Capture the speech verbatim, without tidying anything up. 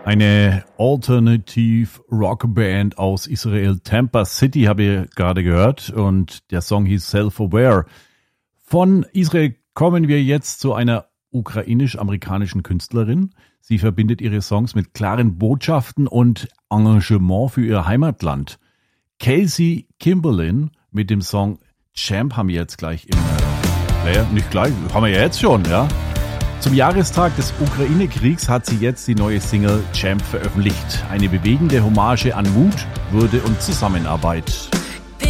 Eine Alternative Rockband aus Israel, Tampa City, habe ich gerade gehört, und der Song hieß Self-Aware. Von Israel kommen wir jetzt zu einer ukrainisch-amerikanischen Künstlerin. Sie verbindet ihre Songs mit klaren Botschaften und Engagement für ihr Heimatland. Kelsey Kimberlin mit dem Song Champ haben wir jetzt gleich im äh, Player. Nicht gleich, haben wir ja jetzt schon, ja. Zum Jahrestag des Ukraine-Kriegs hat sie jetzt die neue Single Champ veröffentlicht. Eine bewegende Hommage an Mut, Würde und Zusammenarbeit.